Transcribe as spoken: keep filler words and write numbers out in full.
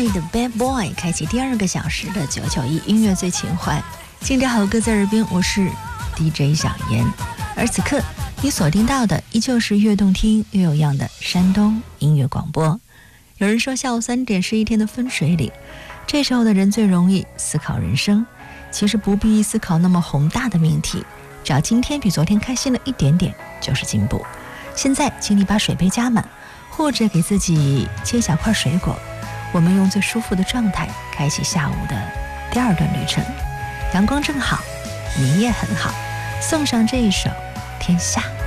Johnny 的 Bad Boy 开启第二个小时的九九一音乐最情怀，经典好歌在耳边，我是 D J 小妍。而此刻你锁定到的依旧是越动听越有样的山东音乐广播。有人说下午三点是一天的分水岭，这时候的人最容易思考人生。其实不必思考那么宏大的命题，只要今天比昨天开心了一点点就是进步。现在请你把水杯加满，或者给自己切小块水果，我们用最舒服的状态开启下午的第二段旅程。阳光正好，你也很好，送上这一首《天下》。